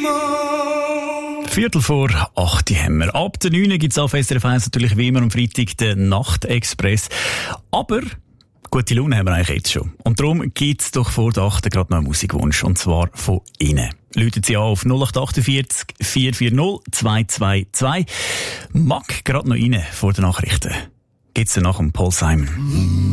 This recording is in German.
7:45 haben wir. Ab der 9 gibt es auf SRF 1 natürlich wie immer am Freitag den Nachtexpress. Aber gute Laune haben wir eigentlich jetzt schon. Und darum gibt es doch vor der 8 gerade noch einen Musikwunsch. Und zwar von Ihnen. Läuten Sie an auf 0848 440 222. Mag gerade noch rein vor den Nachrichten. Geht's dann nach dem Paul Simon.